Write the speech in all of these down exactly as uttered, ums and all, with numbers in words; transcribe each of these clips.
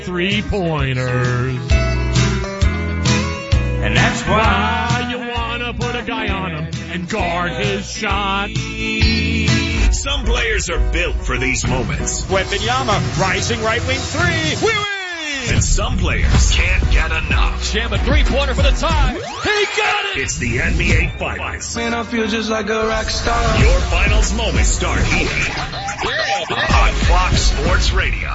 three-pointers. And that's why you wanna put a guy on him and guard his shot. Some players are built for these moments. Wembanyama, rising right wing three. We win! And some players can't get enough. Jam a three-pointer for the tie. He got it! It's the N B A Finals. Man, I feel just like a rock star. Your finals moments start here on Fox Sports Radio.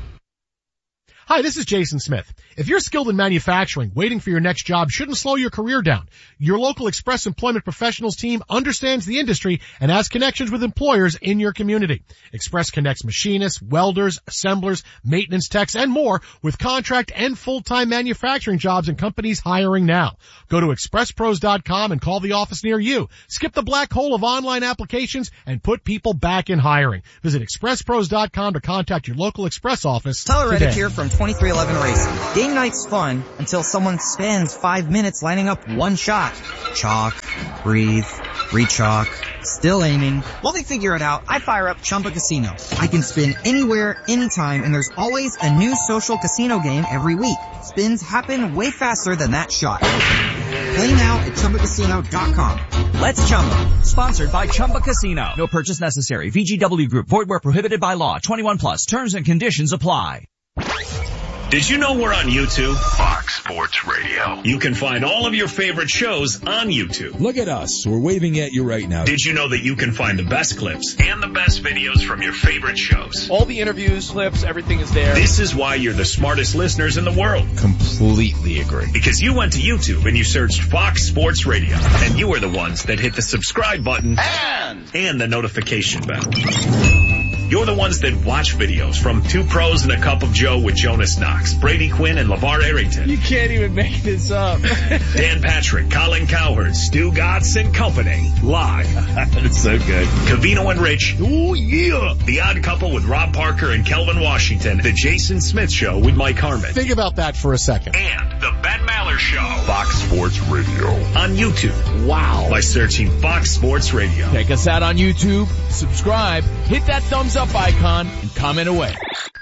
Hi, this is Jason Smith. If you're skilled in manufacturing, waiting for your next job shouldn't slow your career down. Your local Express Employment Professionals team understands the industry and has connections with employers in your community. Express connects machinists, welders, assemblers, maintenance techs, and more with contract and full-time manufacturing jobs and companies hiring now. Go to express pros dot com and call the office near you. Skip the black hole of online applications and put people back in hiring. Visit express pros dot com to contact your local Express office Tyler today. Reddick here from twenty-three eleven Racing. Game night's fun until someone spends five minutes lining up one shot. Chalk, breathe, re-chalk, still aiming. While they figure it out, I fire up Chumba Casino. I can spin anywhere, anytime, and there's always a new social casino game every week. Spins happen way faster than that shot. Play now at chumba casino dot com. Let's Chumba. Sponsored by Chumba Casino. No purchase necessary. V G W Group. Void where prohibited by law. twenty-one plus. Terms and conditions apply. Did you know we're on YouTube? Fox Sports Radio. You can find all of your favorite shows on YouTube. Look at us. We're waving at you right now. Did you know that you can find the best clips and the best videos from your favorite shows? All the interviews, clips, everything is there. This is why you're the smartest listeners in the world. Completely agree. Because you went to YouTube and you searched Fox Sports Radio. And you are the ones that hit the subscribe button and, and the notification bell. You're the ones that watch videos from Two Pros and a Cup of Joe with Jonas Knox, Brady Quinn, and LeVar Arrington. You can't even make this up. Dan Patrick, Colin Cowherd, Stu Gatz, and company. Live. It's so good. Covino and Rich. Oh, yeah. The Odd Couple with Rob Parker and Kelvin Washington. The Jason Smith Show with Mike Harmon. Think about that for a second. And the Ben Maller Show. Fox Sports Radio. On YouTube. Wow. By searching Fox Sports Radio. Check us out on YouTube. Subscribe. Hit that thumbs up icon and comment away.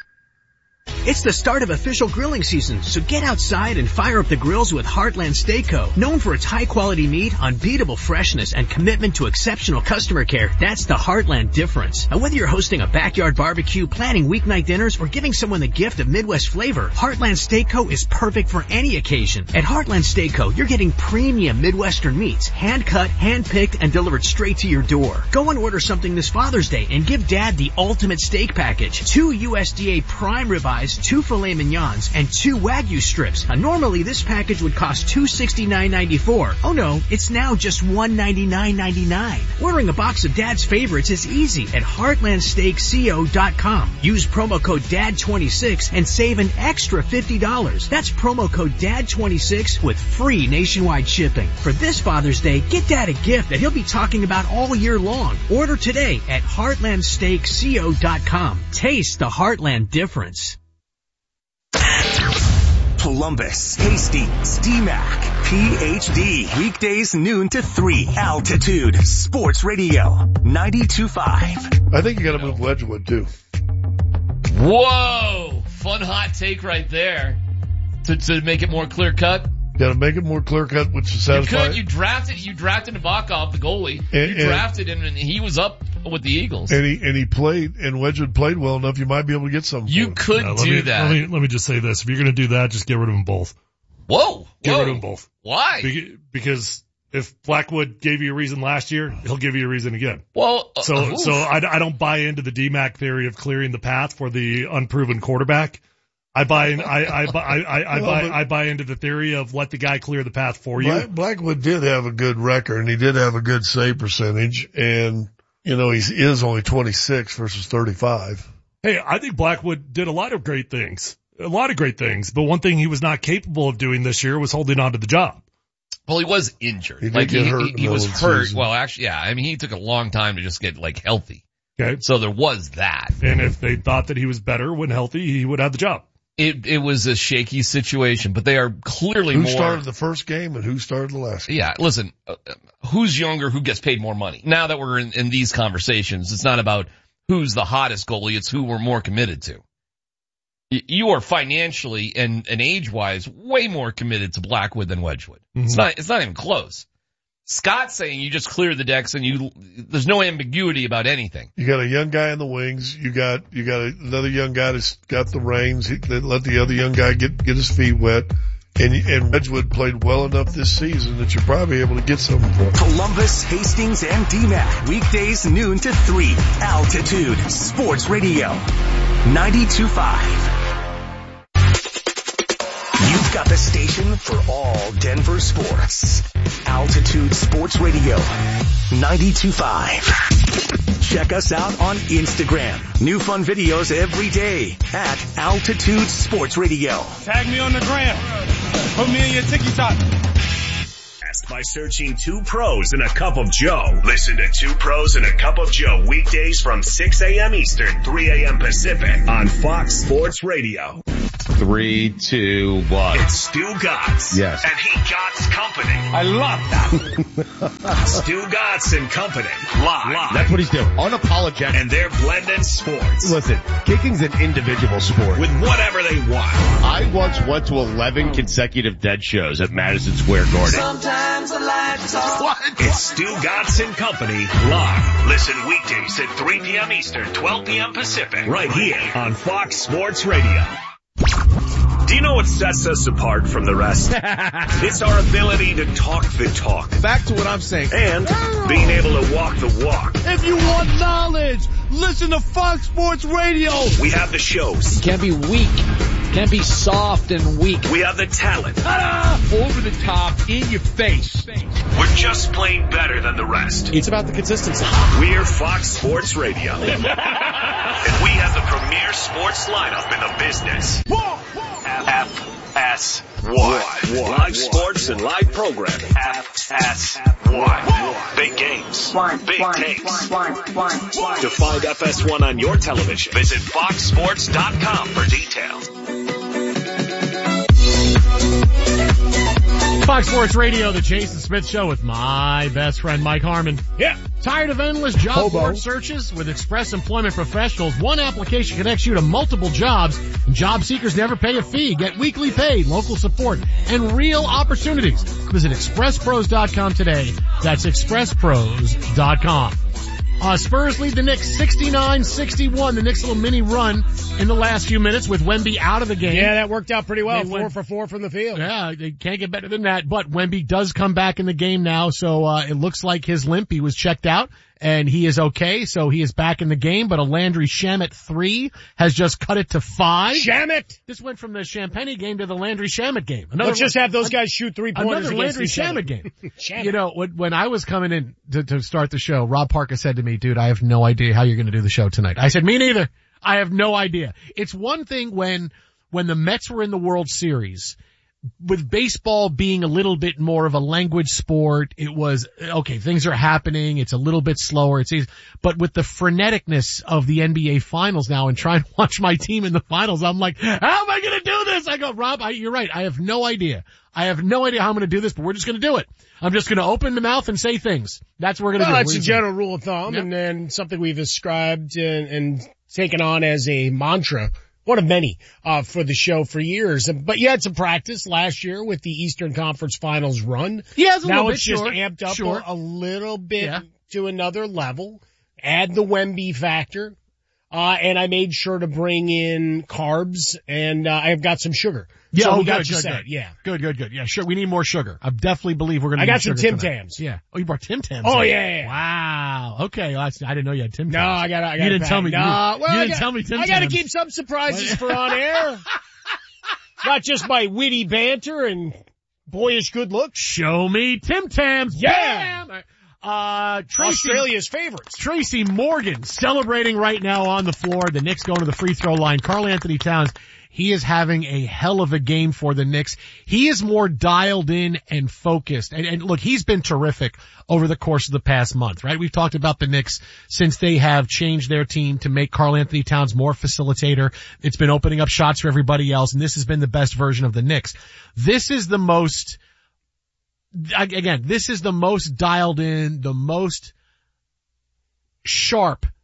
It's the start of official grilling season, so get outside and fire up the grills with Heartland Steak Co. Known for its high-quality meat, unbeatable freshness, and commitment to exceptional customer care, that's the Heartland difference. And whether you're hosting a backyard barbecue, planning weeknight dinners, or giving someone the gift of Midwest flavor, Heartland Steak Co. is perfect for any occasion. At Heartland Steak Co., you're getting premium Midwestern meats, hand-cut, hand-picked, and delivered straight to your door. Go and order something this Father's Day and give Dad the ultimate steak package. Two U S D A prime ribeyes, two filet mignons, and two Wagyu strips. Now, normally this package would cost two hundred sixty-nine ninety-four. Oh no, it's now just one hundred ninety-nine ninety-nine. Ordering a box of Dad's favorites is easy at heartland steak co dot com. Use promo code D A D twenty-six and save an extra fifty dollars. That's promo code D A D twenty-six with free nationwide shipping. For this Father's Day, get Dad a gift that he'll be talking about all year long. Order today at heartland steak co dot com. Taste the Heartland difference. Columbus, Hastings, D MAC, P H D. Weekdays noon to three. Altitude Sports Radio, ninety-two point five. I think you gotta move Wedgwood too. Whoa! Fun hot take right there. To, to make it more clear cut. Gotta make it more clear cut, which is satisfying. You could, you drafted, you drafted Nabokov, the goalie. And, you drafted him and he was up with the Eagles. And he, and he played, and Wedgwood played well enough, you might be able to get something. You could no, do me, that. Let me, let me just say this. If you're gonna do that, just get rid of them both. Whoa! Get whoa. rid of them both. Why? Be- because if Blackwood gave you a reason last year, he'll give you a reason again. Well, uh, so, oof. so I, I don't buy into the D MAC theory of clearing the path for the unproven quarterback. I buy in, I, I, I, I, I well, buy, I buy into the theory of let the guy clear the path for you. Black, Blackwood did have a good record, and he did have a good save percentage, and, you know, he is only twenty-six versus thirty-five. Hey, I think Blackwood did a lot of great things. A lot of great things. But one thing he was not capable of doing this year was holding on to the job. Well, he was injured. He did like get he, hurt he, in he the was middle of the hurt. season. Well, actually, yeah. I mean, he took a long time to just get like healthy. Okay. So there was that. And if they thought that he was better when healthy, he would have the job. It it was a shaky situation, but they are clearly who more. Who started the first game and who started the last game? Yeah, listen, uh, who's younger, who gets paid more money? Now that we're in, in these conversations, it's not about who's the hottest goalie, it's who we're more committed to. You are financially and, and age-wise way more committed to Blackwood than Wedgwood. Mm-hmm. It's not, it's not even close. Scott's saying you just clear the decks and you, there's no ambiguity about anything. You got a young guy in the wings. You got, you got another young guy that's got the reins. He, let the other young guy get, get his feet wet. And, and Wedgwood played well enough this season that you're probably able to get something for him. Columbus, Hastings, and D MAC. Weekdays noon to three. Altitude Sports Radio. ninety-two point five. You've got the station for all Denver sports. Altitude Sports Radio. ninety-two point five. Check us out on Instagram. New fun videos every day at Altitude Sports Radio. Tag me on the gram. Put me in your TikTok. By searching Two Pros and a Cup of Joe. Listen to Two Pros and a Cup of Joe weekdays from six a.m. Eastern, three a.m. Pacific on Fox Sports Radio. Three, two, one. It's Stu Gotts. Yes. And he Gotts Company. I love that. Stu Gotts and Company. Live. Live. That's what he's doing. Unapologetic. And they're blending sports. Listen, kicking's an individual sport. With whatever they want. I once went to eleven consecutive dead shows at Madison Square Garden. Sometimes the lights off. What? It's Stu Gotts and Company live. Listen weekdays at three p.m. Eastern, twelve p.m. Pacific. Right here on Fox Sports Radio. Do you know what sets us apart from the rest? It's our ability to talk the talk. Back to what I'm saying. And being able to walk the walk. If you want knowledge, listen to Fox Sports Radio. We have the shows. You can't be weak. You can't be soft and weak. We have the talent. Ta-da! Over the top, in your face. We're just plain better than the rest. It's about the consistency. We're Fox Sports Radio. And we have the premier sports lineup in the business. F S Y. Live sports and live programming. F S Y. Big games. Big takes. To find F S one on your television, visit fox sports dot com for details. Fox Sports Radio, the Jason Smith Show with my best friend Mike Harmon. Yeah. Tired of endless job Hobo. board searches? With Express Employment Professionals, one application connects you to multiple jobs, and job seekers never pay a fee. Get weekly paid, local support, and real opportunities. Visit express pros dot com today. That's express pros dot com. Uh, Spurs lead the Knicks sixty-nine sixty-one. The Knicks' little mini run in the last few minutes with Wemby out of the game. Yeah, that worked out pretty well. They Four went, for four from the field. Yeah, they can't get better than that. But Wemby does come back in the game now, so uh it looks like his limp, he was checked out, and he is okay, so he is back in the game. But a Landry Shamet three has just cut it to five. Shamet! This went from the Champagne game to the Landry Shamet game. Another, Let's just have those guys shoot three-pointers Another against Landry each other. Shamet game. Shamet. You know, when, when I was coming in to, to start the show, Rob Parker said to me, dude, I have no idea how you're going to do the show tonight. I said, me neither. I have no idea. It's one thing when, when the Mets were in the World Series, with baseball being a little bit more of a language sport, it was, okay, things are happening, it's a little bit slower, it's easy. But with the freneticness of the N B A finals now and trying to watch my team in the finals, I'm like, how am I gonna do this? I go, Rob, I, you're right, I have no idea. I have no idea how I'm gonna do this, but we're just gonna do it. I'm just gonna open the mouth and say things. That's what we're gonna well, do. That's a general rule of thumb, yep. and then something we've ascribed and, and taken on as a mantra. One of many, uh, for the show for years. But you had some practice last year with the Eastern Conference Finals run. Yeah, it's a now little it's bit, just sure. amped up sure. a, a little bit yeah. to another level. Add the Wemby factor. Uh, and I made sure to bring in carbs and, uh, I've got some sugar. Yeah, so oh, we got good, you good, set. good. Yeah. Good, good, good. Yeah, sure. We need more sugar. I definitely believe we're going to I need got some sugar Tim tonight. Tams. Yeah. Oh, you brought Tim Tams. Oh, in. yeah, yeah, yeah. Wow. Okay. Well, I didn't know you had Tim Tams. No, I got I got You didn't tell me. No, You, well, you I didn't got, tell me Tim I got to Tams. keep some surprises for on air. Not just my witty banter and boyish good looks. Show me Tim Tams. Yeah. Bam! Uh, Tracy, Australia's favorites. Tracy Morgan celebrating right now on the floor. The Knicks going to the free throw line. Karl Anthony Towns, he is having a hell of a game for the Knicks. He is more dialed in and focused. And, and look, he's been terrific over the course of the past month, right? We've talked about the Knicks since they have changed their team to make Karl Anthony Towns more facilitator. It's been opening up shots for everybody else, and this has been the best version of the Knicks. This is the most, again, this is the most dialed in, the most sharp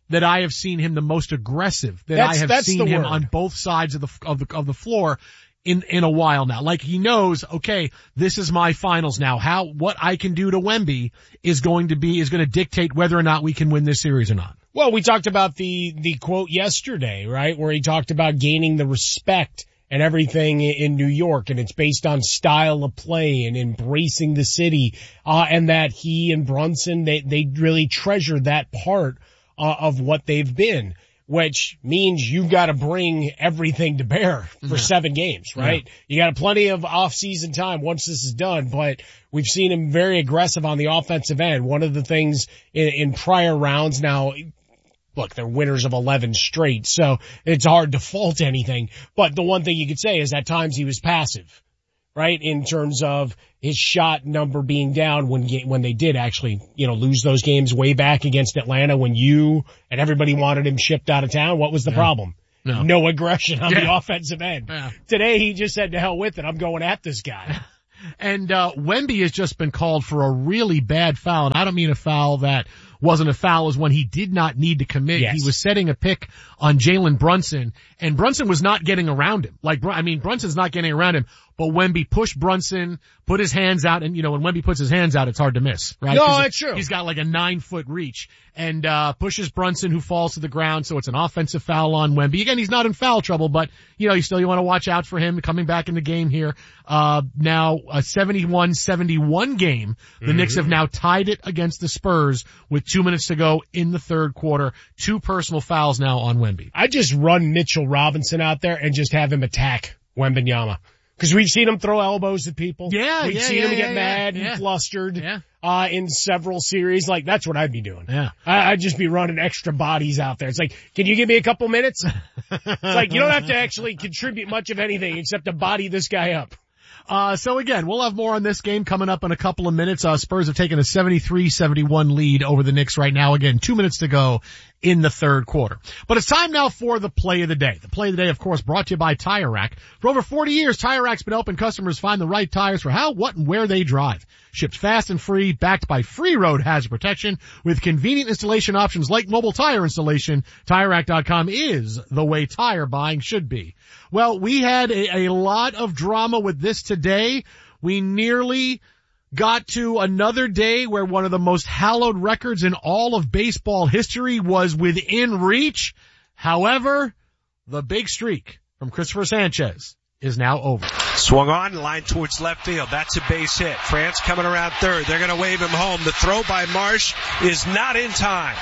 that I have seen him the most aggressive, that That's- I have that's seen the him word. on both sides of the, of the, of the floor in, in a while now. Like he knows, okay, this is my finals now. How, what I can do to Wemby is going to be, is going to dictate whether or not we can win this series or not. Well, we talked about the, the quote yesterday, right? Where he talked about gaining the respect and everything in New York, and it's based on style of play and embracing the city, uh, and that he and Brunson, they, they really treasure that part, uh, of what they've been, which means you gotta bring everything to bear for Yeah. seven games, right? Yeah. You got plenty of off-season time once this is done, but we've seen him very aggressive on the offensive end. One of the things in, in prior rounds now, look, they're winners of eleven straight, so it's hard to fault anything. But the one thing you could say is at times he was passive, right? In terms of his shot number being down when when they did actually, you know, lose those games way back against Atlanta when you and everybody wanted him shipped out of town. What was the Yeah. problem? No. No aggression on Yeah. the offensive end. Yeah. Today he just said to hell with it. I'm going at this guy. And, uh, Wemby has just been called for a really bad foul. And I don't mean a foul that wasn't a foul, as when he did not need to commit. Yes. He was setting a pick on Jalen Brunson, and Brunson was not getting around him. Like, I mean, Brunson's not getting around him, but Wemby pushed Brunson, put his hands out, and you know, when Wemby puts his hands out, it's hard to miss, right? No, 'Cause that's true. He's got like a nine foot reach, and, uh, pushes Brunson, who falls to the ground, so it's an offensive foul on Wemby. Again, he's not in foul trouble, but, you know, you still, you want to watch out for him coming back in the game here. Uh, now, a seventy-one seventy-one game. The Mm-hmm. Knicks have now tied it against the Spurs with two minutes to go in the third quarter. Two personal fouls now on Wemby. I just run Mitchell Robinson out there and just have him attack Wembanyama. Cause we've seen him throw elbows at people. Yeah, We've yeah, seen yeah, him yeah, get yeah, mad yeah. and flustered, Yeah. uh, in several series. Like, that's what I'd be doing. Yeah. I, I'd just be running extra bodies out there. It's like, can you give me a couple minutes? It's like, you don't have to actually contribute much of anything except to body this guy up. Uh, so again, we'll have more on this game coming up in a couple of minutes. Uh, Spurs have taken a seventy-three seventy-one lead over the Knicks right now. Again, two minutes to go in the third quarter. But it's time now for the play of the day. The play of the day, of course, brought to you by Tire Rack. For over forty years, Tire Rack's been helping customers find the right tires for how, what, and where they drive. Shipped fast and free, backed by free road hazard protection with convenient installation options like mobile tire installation. Tire Rack dot com is the way tire buying should be. Well, we had a, a lot of drama with this today. We nearly got to another day where one of the most hallowed records in all of baseball history was within reach. However, the big streak from Christopher Sanchez is now over. Swung on, line towards left field. That's a base hit. France coming around third. They're going to wave him home. The throw by Marsh is not in time.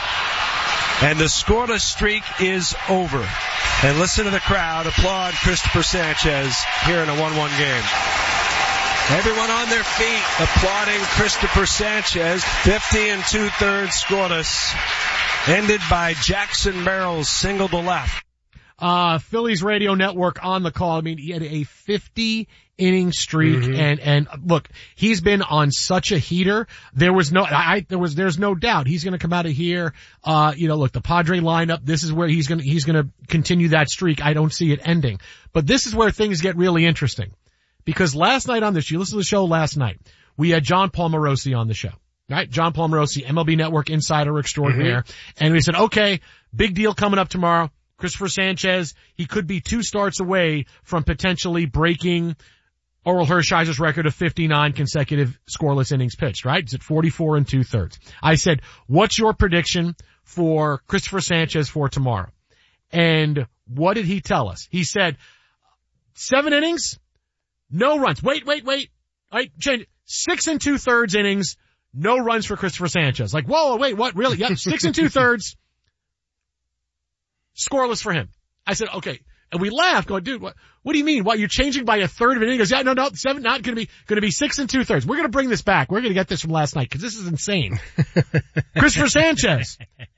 And the scoreless streak is over. And listen to the crowd applaud Christopher Sanchez here in a one one game. Everyone on their feet applauding Christopher Sanchez. fifty and two-thirds scoreless. Ended by Jackson Merrill's single to left. Uh, Phillies radio network on the call. I mean, he had a fifty inning streak, Mm-hmm. and, and look, he's been on such a heater. There was no, I, there was, there's no doubt he's going to come out of here. Uh, you know, look, the Padre lineup, this is where he's going to, he's going to continue that streak. I don't see it ending, but this is where things get really interesting, because last night on this, you listened to the show last night, we had John Paul Morosi on the show, right? John Paul Morosi, M L B Network insider extraordinaire. Mm-hmm. And we said, okay, big deal coming up tomorrow. Christopher Sanchez, he could be two starts away from potentially breaking Oral Hershiser's record of fifty-nine consecutive scoreless innings pitched, right? It's at forty-four and two thirds. I said, what's your prediction for Christopher Sanchez for tomorrow? And what did he tell us? He said, seven innings, no runs. Wait, wait, wait. All right, change. Six and two thirds innings, no runs for Christopher Sanchez. Like, whoa, wait, what? Really? Yep, six and two thirds, scoreless for him. I said, okay. And we laughed, going, dude, what, what do you mean? What, you're changing by a third of an inning? He goes, yeah, no, no, seven, not gonna be, gonna be six and two thirds. We're gonna bring this back. We're gonna get this from last night, cause this is insane. Christopher Sanchez.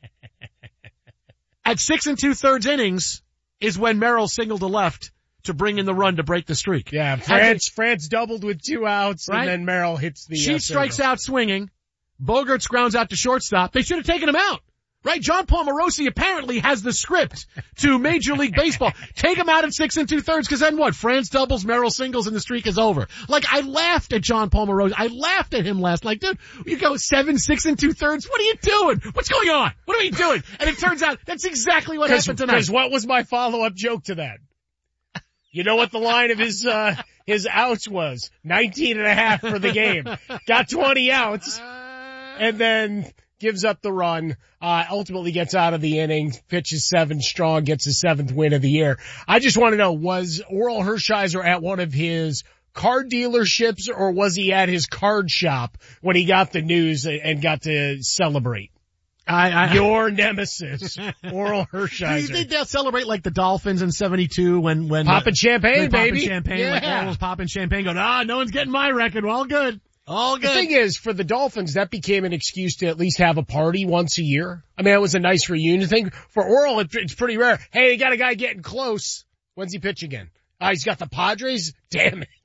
At six and two thirds innings is when Merrill singled to left to bring in the run to break the streak. Yeah, France, France doubled with two outs, right? And then Merrill hits the, She uh, strikes single. out swinging. Bogarts grounds out to shortstop. They should have taken him out. Right? John Paul Morosi apparently has the script to Major League Baseball. Take him out at six and two thirds, because then what? France doubles, Merrill singles, and the streak is over. Like, I laughed at John Paul Morosi. I laughed at him last night. Dude, you go seven, six and two thirds. What are you doing? What's going on? What are you doing? And it turns out that's exactly what happened tonight. Because what was my follow-up joke to that? You know what the line of his, uh, his outs was? nineteen and a half for the game. Got twenty outs. And then gives up the run, uh, ultimately gets out of the inning, pitches seven strong, gets his seventh win of the year. I just want to know, was Orel Hershiser at one of his card dealerships, or was he at his card shop when he got the news and got to celebrate? I, I, Your nemesis, Orel Hershiser. Do you think they'll celebrate like the Dolphins in seventy-two when, when, popping champagne, when baby. Popping champagne, yeah. like Orel's popping champagne, going, ah, no one's getting my record. Well, good. All good. The thing is, for the Dolphins, that became an excuse to at least have a party once a year. I mean, it was a nice reunion thing. For Orel, it, it's pretty rare. Hey, you got a guy getting close. When's he pitch again? Ah, uh, he's got the Padres? Damn it.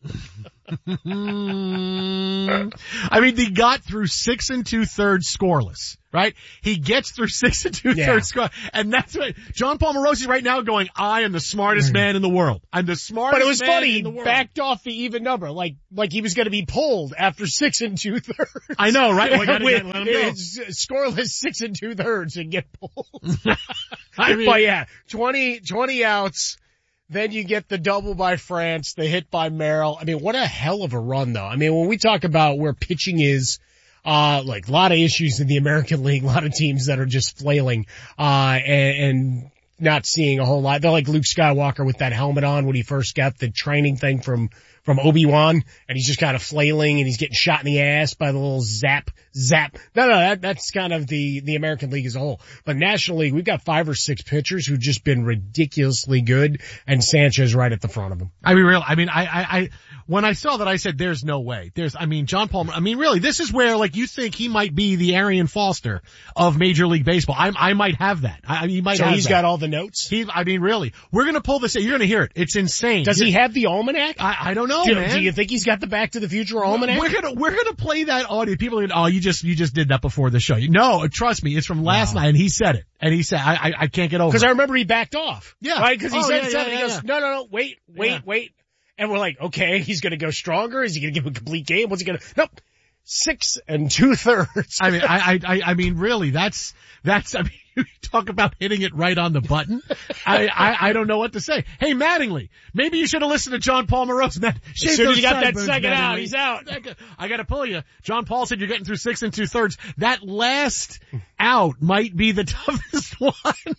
I mean, he got through six and two thirds scoreless, right? He gets through six and two yeah. thirds score, and that's what John Paul Morosi right now going, I am the smartest mm. man in the world. I'm the smartest man But it was man funny, in the world. He backed off the even number, like, like he was gonna be pulled after six and two thirds. I know, right? Well, gotta, With, gotta let him go. It's scoreless six and two thirds and get pulled. I mean, but yeah, twenty, twenty outs. Then you get the double by France, the hit by Merrill. I mean, what a hell of a run, though. I mean, when we talk about where pitching is, uh, like a lot of issues in the American League, a lot of teams that are just flailing, uh, and, and not seeing a whole lot. They're like Luke Skywalker with that helmet on when he first got the training thing from, from Obi-Wan, and he's just kind of flailing and he's getting shot in the ass by the little zap, zap. No, no, that, that's kind of the, the American League as a whole. But National League, we've got five or six pitchers who've just been ridiculously good, and Sanchez right at the front of them. I mean, real, I mean, I, I, I, when I saw that, I said, there's no way. There's, I mean, John Paul, I mean, really, this is where, like, you think he might be the Arian Foster of Major League Baseball. I, I might have that. I, I mean, he might so have he's that. got all the notes? He, I mean, really. We're gonna pull this, you're gonna hear it. It's insane. Does you're, he have the almanac? I, I don't know, do, man. Do you think he's got the Back to the Future almanac? We're gonna, we're gonna play that audio. People are gonna, oh, you just, you just did that before the show. No, trust me, it's from last wow. night, and he said it. And he said, I, I, I can't get over it. Cause I remember he backed off. Yeah. Right? Cause he oh, said yeah, something. Yeah, he goes, yeah. no, no, no, wait, wait, yeah. wait. And we're like, okay, he's gonna go stronger? Is he gonna give a complete game? What's he gonna, nope. Six and two thirds. I mean, I, I, I mean, really, that's, that's, I mean, you talk about hitting it right on the button. I, I, I don't know what to say. Hey, Mattingly, maybe you should have listened to John Paul Morosi. Matt, as soon as you got that second Mattingly. out, he's out. I gotta pull you. John Paul said you're getting through six and two thirds. That last out might be the toughest one.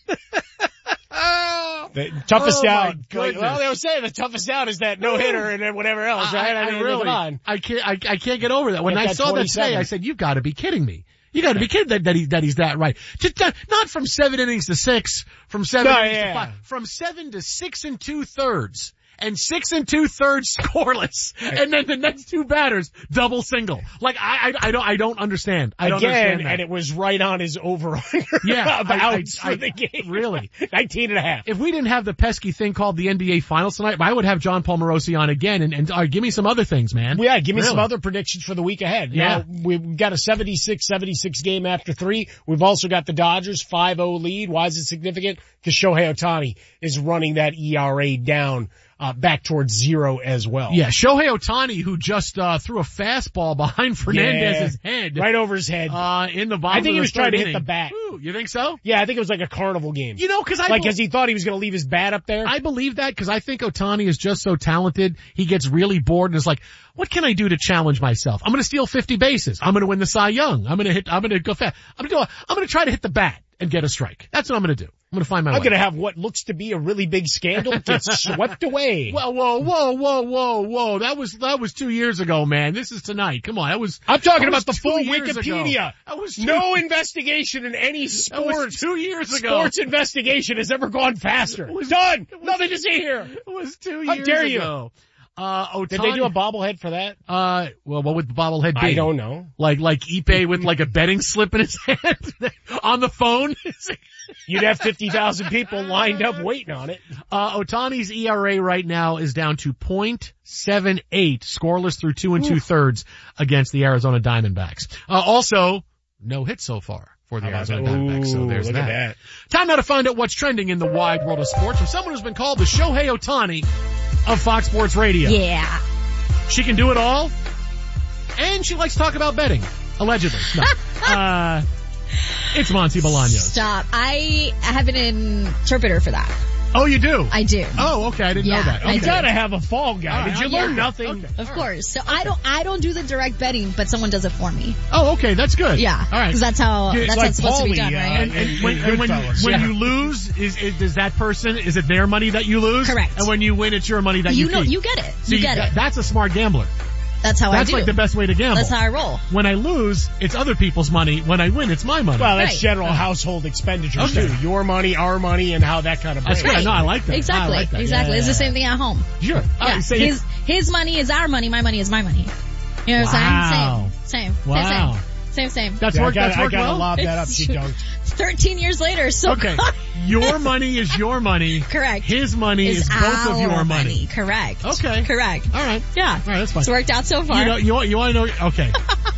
The toughest oh out. Like, well, they were saying the toughest out is that no hitter and then whatever else, right? I, I, I mean, really, come on. I can't, I, I can't get over that. When Get I that saw that today, I said, you've got to be kidding me. You got to be kidding that, that he that he's that right. Just uh, not from seven innings to six, from seven no, innings yeah. to five, from seven to six and two thirds. And six and two thirds scoreless, and then the next two batters double single. Like I, I, I don't, I don't understand. I don't Again, understand that. And it was right on his over under. Yeah, of I, outs I, I, for the game. Really, nineteen and a half. If we didn't have the pesky thing called the N B A Finals tonight, I would have John Paul Morosi on again, and and uh, give me some other things, man. Yeah, give me really. some other predictions for the week ahead. Yeah, now, we've got a seventy-six seventy-six game after three. We've also got the Dodgers five oh lead. Why is it significant? Because Shohei Ohtani is running that E R A down. Uh, back towards zero as well. Yeah, Shohei Ohtani, who just uh threw a fastball behind Fernandez's yeah, head, right over his head, uh in the bottom. I think of he the was trying to inning. hit the bat. Ooh, you think so? Yeah, I think it was like a carnival game. You know, because I like be- because he thought he was going to leave his bat up there. I believe that because I think Ohtani is just so talented. He gets really bored and is like, what can I do to challenge myself? I'm going to steal fifty bases. I'm going to win the Cy Young. I'm going to hit. I'm going to go fast. I'm going to go. I'm going to try to hit the bat and get a strike. That's what I'm going to do. I'm going to find my I'm way. going to have what looks to be a really big scandal get swept away. Whoa, whoa, whoa, whoa, whoa, whoa. That was, that was two years ago, man. This is tonight. Come on. That was, I'm talking that about the full Ago. Wikipedia. That was two, no investigation in any sports. two years ago. Sports investigation has ever gone faster. It was done. It was, Nothing to see here. It was two How years dare ago. You? Uh, Ohtani, Did they do a bobblehead for that? Uh, well, what would the bobblehead be? I don't know. Like, like Ipe with like a betting slip in his hand on the phone? You'd have fifty thousand people lined up waiting on it. Uh, Ohtani's E R A right now is down to point seven eight, scoreless through two and two thirds against the Arizona Diamondbacks. Uh, also, no hit so far for the How about Arizona that? Diamondbacks. So Ooh, there's look that. at that. Time now to find out what's trending in the wide world of sports from someone who's been called the Shohei Ohtani of Fox Sports Radio. Yeah. She can do it all, and she likes to talk about betting. Allegedly. No. uh, it's Monty Bolaños. Stop. I have an interpreter for that. Oh, you do? I do. Oh, okay. I didn't Yeah, know that. I Okay. You gotta have a fall guy. All Did right, you yeah. learn nothing? Okay. Of course. So I don't, I don't do the direct betting, but someone does it for me. Oh, okay. That's good. Yeah. All right. Because that's how, Yeah, that's like how it's supposed to be Paulie, done, uh, right? And, and in- when, in and when, Goodfellas, when yeah. you lose, is, is does that person, is it their money that you lose? Correct. And when you win, it's your money that you, You know, keep. you get it. So You get it. That's a smart gambler. That's how That's I do. like the best way to gamble. That's how I roll. When I lose, it's other people's money. When I win, it's my money. Well, that's Right. general household expenditures Okay. too. Your money, our money, and how that kind of That's breaks. good. No, I like that. Exactly. I like that. Exactly. Yeah, It's yeah, the same thing at home. Sure. All Yeah. right, so his, his money is our money. My money is my money. You know what Wow. I'm saying? Same. Same. Wow. Same. Same. Same. That's Yeah, I worked. gotta, That's I worked gotta well. lob that up. She dunked. thirteen years later, so Okay. Your money is your money. Correct. His money is, is both of your our money. Correct. Okay. Correct. All right. Yeah. All right. That's fine. It's worked out so far. You know, you want, you want to know? Okay.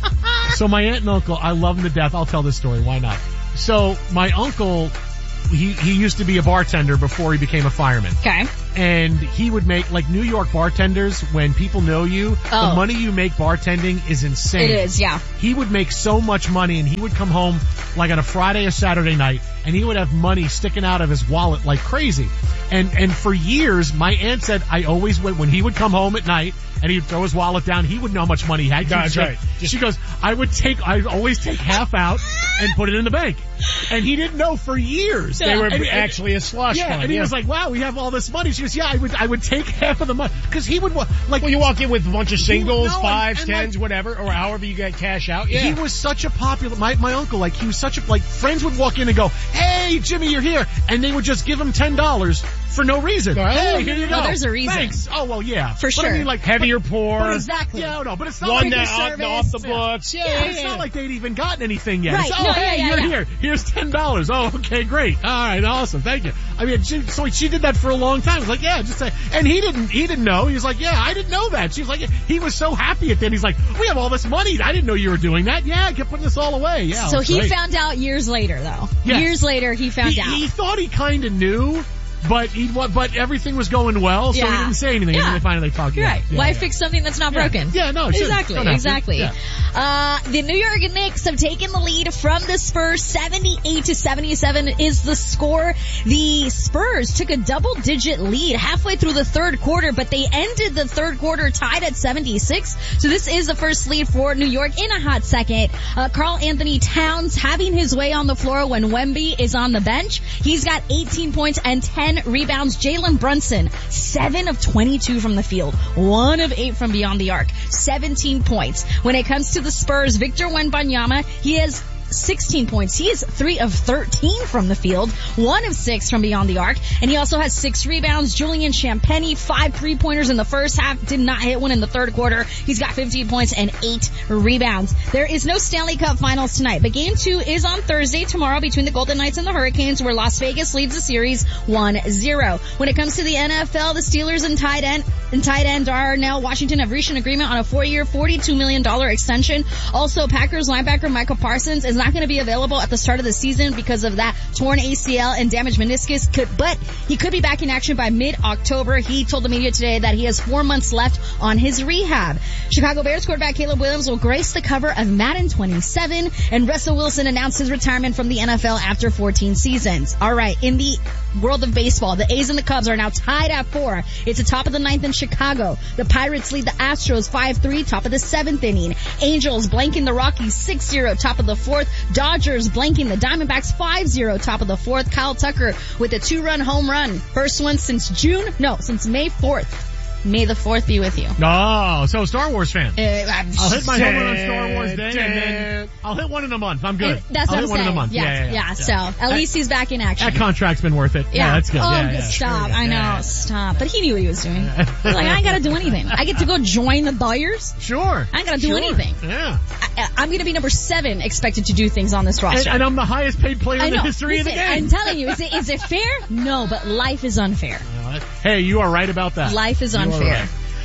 So my aunt and uncle, I love them to death. I'll tell this story. Why not? So my uncle, he he used to be a bartender before he became a fireman. Okay. And he would make, like New York bartenders, when people know you, Oh. the money you make bartending is insane. It is, yeah. He would make so much money, and he would come home like on a Friday or Saturday night, and he would have money sticking out of his wallet like crazy. And and for years, my aunt said, I always went, when he would come home at night, and he'd throw his wallet down, he would know how much money he had. That's She right. said- She goes, I would take, I always take half out and put it in the bank. And he didn't know for years. They were And- and- actually a slush Yeah, fund. and he yeah. was like, wow, we have all this money. She goes, yeah, I would, I would take half of the money. Cause he would, wa- like, Well, you walk in with a bunch of singles, no, and- fives, and tens, like- whatever, or however you get cash out. Yeah. he was such a popular, my, my uncle, like, he was such a, like, friends would walk in and go, hey, Jimmy, you're here. And they would just give him ten dollars for no reason. Right. Hey, here you go. Well, there's a reason. Thanks. Oh, well, yeah. For But sure. I mean, like, Heavier but- pour. but it's- Exactly. Yeah, no, but it's not One like, that Quicker off, service. off the Yeah. books. Yeah, yeah, yeah, it's yeah. not like they'd even gotten anything yet. Right. It's, oh, No, hey, yeah, yeah, you're yeah. here. Here's ten dollars. Oh, okay, great. All right, awesome. Thank you. I mean, she, so she did that for a long time. It was like, yeah, just say, and he didn't, he didn't know. He was like, yeah, I didn't know that. She was like, he was so happy at that. He's like, we have all this money. I didn't know you were doing that. Yeah, I kept putting this all away. Yeah. So it was he great. found out years later, though. Yes. Years later, he found he, out. he thought he kind of knew, but he, but everything was going well, so he Yeah. didn't say anything. Yeah. And then finally they talked. You're Yeah, right. yeah, Why yeah. fix something that's not Yeah. broken? Yeah, no, it shouldn't. Exactly, Don't have to. exactly. Yeah. Uh, the New York Knicks have taken the lead from the Spurs. seventy-eight to seventy-seven is the score. The Spurs took a double-digit lead halfway through the third quarter, but they ended the third quarter tied at seventy-six. So this is the first lead for New York in a hot second. Uh, Karl Anthony Towns having his way on the floor when Wemby is on the bench. He's got eighteen points and ten rebounds. Jalen Brunson, seven of twenty-two from the field, one of eight from beyond the arc, seventeen points. When it comes to the Spurs, Victor Wembanyama, he has sixteen points. He is three of thirteen from the field, one of six from beyond the arc, and he also has six rebounds. Julian Champagnie, five three-pointers in the first half, did not hit one in the third quarter. He's got fifteen points and eight rebounds. There is no Stanley Cup Finals tonight, but game two is on Thursday tomorrow between the Golden Knights and the Hurricanes, where Las Vegas leads the series one zero. When it comes to the N F L, the Steelers and tight end and tight end Darnell Washington have reached an agreement on a four-year, forty-two million dollars extension. Also, Packers linebacker Michael Parsons is not going to be available at the start of the season because of that torn A C L and damaged meniscus, could, but he could be back in action by mid-October. He told the media today that he has four months left on his rehab. Chicago Bears quarterback Caleb Williams will grace the cover of Madden twenty-seven, and Russell Wilson announced his retirement from the N F L after fourteen seasons. All right, in the world of baseball, the A's and the Cubs are now tied at four. It's the top of the ninth in Chicago. The Pirates lead the Astros five three, top of the seventh inning. Angels blanking the Rockies six zero, top of the fourth. Dodgers blanking the Diamondbacks five zero, top of the fourth. Kyle Tucker with a two-run home run. First one since June, no, since May fourth. May the fourth be with you. Oh, so Star Wars fan. Uh, I'll hit my home run on Star Wars Day, and then I'll hit one in a month. I'm good. And that's I'll what hit I'm one saying. in a month. Yeah, Yeah, yeah, yeah. yeah. So at least he's back in action. That contract's been worth it. Yeah, Yeah, that's good. Oh, yeah, yeah. stop. Sure, I know. yeah. Stop. But he knew what he was doing. He's like, I ain't gotta do anything. I get to go join the Bears. Sure. I ain't gotta do Sure. anything. Yeah. I, I'm gonna be number seven expected to do things on this roster. And, and I'm the highest paid player I in the know. history Listen, of the game. I'm telling you, is it, is it fair? No, but life is unfair. Hey, you are right about that. Life is You are unfair. right.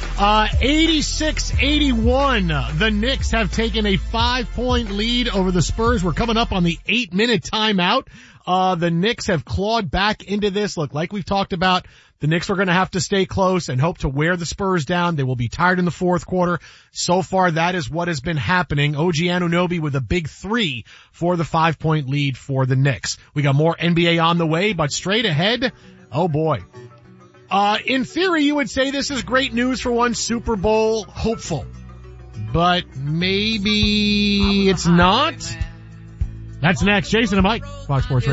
Uh, eighty-six eighty-one. The Knicks have taken a five-point lead over the Spurs. We're coming up on the eight-minute timeout. Uh, the Knicks have clawed back into this. Look, like we've talked about, the Knicks are going to have to stay close and hope to wear the Spurs down. They will be tired in the fourth quarter. So far, that is what has been happening. O G Anunoby with a big three for the five-point lead for the Knicks. We got more N B A on the way, but straight ahead, oh boy. Uh, in theory, you would say this is great news for one Super Bowl hopeful. But maybe it's not. That's next. Jason and Mike, Fox Sports Radio.